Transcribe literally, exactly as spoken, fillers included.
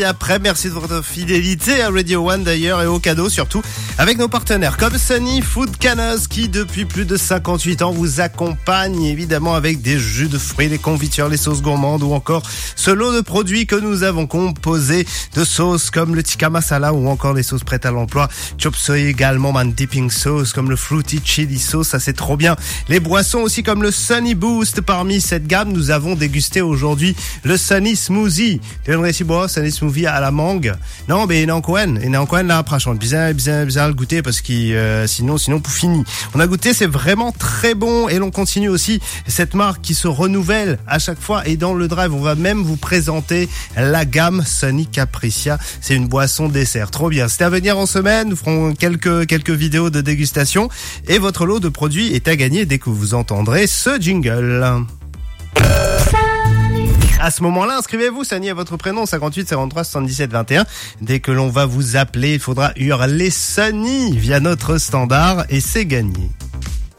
Et après, merci de votre fidélité à Radio One d'ailleurs et aux cadeaux surtout avec nos partenaires comme Sunny Food Cannos qui depuis plus de cinquante-huit ans vous accompagne évidemment avec des jus de fruits, des confitures, les sauces gourmandes ou encore ce lot de produits que nous avons composé de sauces comme le tikka masala ou encore les sauces prêtes à l'emploi. Chop suey également, man dipping sauce comme le fruity chili sauce, ça c'est trop bien. Les boissons aussi comme le Sunny Boost. Parmi cette gamme, nous avons dégusté aujourd'hui le Sunny Smoothie. Sunny Smoothie à la mangue. Non, mais il est en Cohen. Il est en Cohen là, franchement. Bien, bien, bien le goûter parce que euh, sinon, sinon, pour fini. On a goûté, c'est vraiment très bon et l'on continue aussi cette marque qui se renouvelle à chaque fois. Et dans le drive, on va même vous présenter la gamme Sunny Capricia. C'est une boisson dessert. Trop bien. C'est à venir en semaine. Nous ferons quelques, quelques vidéos de dégustation et votre lot de produits est à gagner dès que vous entendrez ce jingle. À ce moment-là, inscrivez-vous, Sunny à votre prénom, cinquante-huit quarante-trois soixante-dix-sept vingt et un. Dès que l'on va vous appeler, il faudra hurler Sunny via notre standard et c'est gagné.